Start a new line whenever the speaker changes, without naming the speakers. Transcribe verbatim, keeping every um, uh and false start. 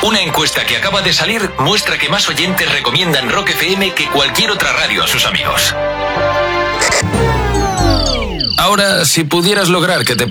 Una encuesta que acaba de salir muestra que más oyentes recomiendan Rock F M que cualquier otra radio a sus amigos. Ahora, si pudieras lograr que te